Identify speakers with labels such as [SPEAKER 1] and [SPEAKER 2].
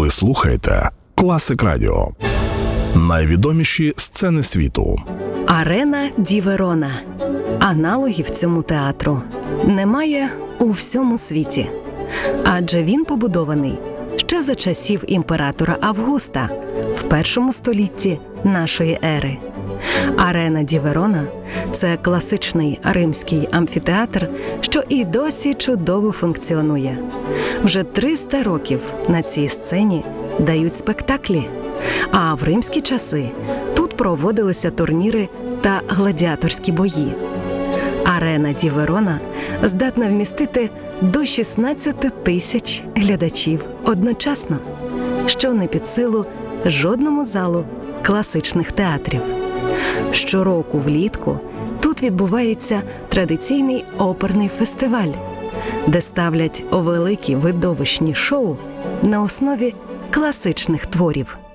[SPEAKER 1] Ви слухаєте Класик Радіо. Найвідоміші сцени світу.
[SPEAKER 2] Арена ді Верона. Аналогів цьому театру немає у всьому світі. Адже він побудований ще за часів імператора Августа в першому столітті нашої ери. Арена ді Верона – це класичний римський амфітеатр, що і досі чудово функціонує. Вже 300 років на цій сцені дають спектаклі, а в римські часи тут проводилися турніри та гладіаторські бої. Арена ді Верона здатна вмістити до 16 тисяч глядачів одночасно, що не під силу жодному залу класичних театрів. Щороку влітку тут відбувається традиційний оперний фестиваль, де ставлять великі видовищні шоу на основі класичних творів.